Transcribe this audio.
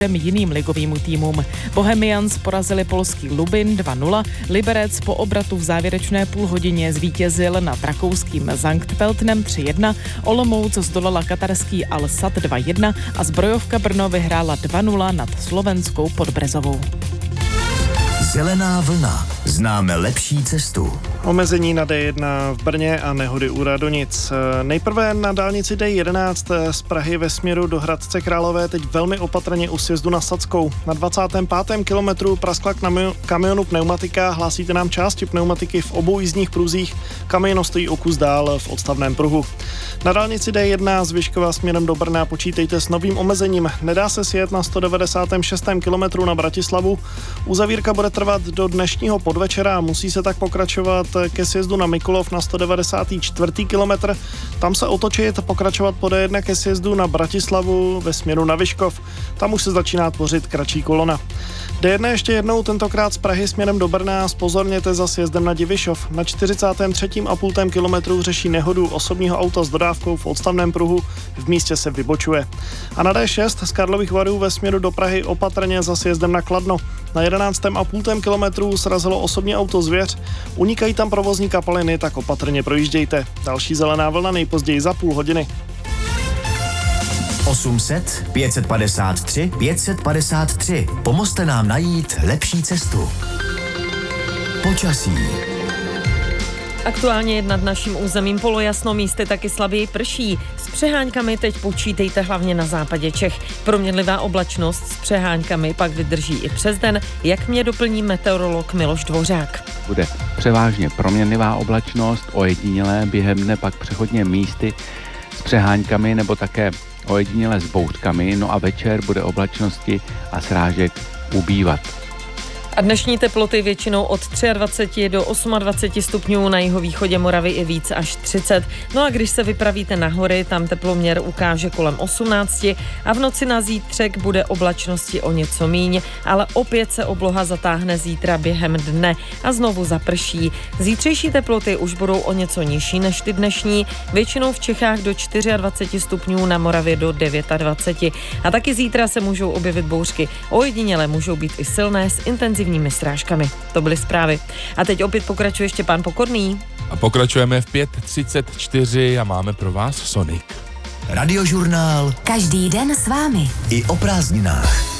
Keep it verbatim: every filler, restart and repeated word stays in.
jiným ligovým týmům. Bohemians porazili polský Lubin dva nula, Liberec po obratu v závěrečné půlhodině zvítězil nad rakouským Sankt Peltnem tři jedna, Olomouc zdolala katarský Al Sadd dva jedna a Zbrojovka Brno vyhrála dva nula nad slovenskou Podbrezovou. Zelená vlna. Známe lepší cestu. Omezení na D jedna v Brně a nehody u Radonic. Nejprve na dálnici D jedenáct z Prahy ve směru do Hradce Králové teď velmi opatrně u sjezdu na Sadskou. Na dvacátém pátém kilometru praskla k kamionu pneumatika, hlásíte nám části pneumatiky v obou jízdních pruzích, kamion stojí o kus dál v odstavném pruhu. Na dálnici D jedna z Vyškova směrem do Brna počítejte s novým omezením. Nedá se sjet na sto devadesátém šestém kilometru na Bratislavu. Uzavírka bude trvat do dnešního podvečera a musí se tak pokračovat ke sjezdu na Mikulov na sto devadesátý čtvrtý kilometr. Tam se otočit a pokračovat po D jedna ke sjezdu na Bratislavu ve směru na Vyškov. Tam už se začíná tvořit kratší kolona. D jedna ještě jednou, tentokrát z Prahy směrem do Brna, zpozorněte za sjezdem na Divišov. Na čtyřicátém třetím a půl kilometru řeší nehodu osobního auta s dodávkou v odstavném pruhu, v místě se vybočuje. A na D šest z Karlových Varů ve směru do Prahy opatrně za sjezdem na Kladno. Na jedenáctém a půl kilometru srazilo osobní auto Zvěř, unikají tam provozní kapaliny, tak opatrně projíždějte. Další zelená vlna nejpozději za půl hodiny. osm set pět set padesát tři pět set padesát tři. Pomozte nám najít lepší cestu. Počasí. Aktuálně nad naším územím polojasno, místy taky slaběji prší. S přeháňkami teď počítejte hlavně na západě Čech. Proměnlivá oblačnost s přeháňkami pak vydrží i přes den, jak mě doplní meteorolog Miloš Dvořák. Bude převážně proměnlivá oblačnost, ojedinělé během dne pak přechodně místy s přeháňkami nebo také ojedinělé s bouřkami, no a večer bude oblačnosti a srážek ubývat. A dnešní teploty většinou od dvacet tři do dvacet osm stupňů, na jihovýchodě Moravy i víc až třicet. No a když se vypravíte na hory, tam teploměr ukáže kolem osmnáct a v noci na zítřek bude oblačnosti o něco míň, ale opět se obloha zatáhne zítra během dne a znovu zaprší. Zítřejší teploty už budou o něco nižší než ty dnešní, většinou v Čechách do dvacet čtyři stupňů, na Moravě do dvacet devět. A taky zítra se můžou objevit bouřky. Ojedinělé můžou být i silné s intenzivními srážkami. To byly zprávy. A teď opět pokračuje Štěpán Pokorný. A pokračujeme v pět třicet čtyři a máme pro vás Sonic. Radiožurnál. Každý den s vámi. I o prázdninách.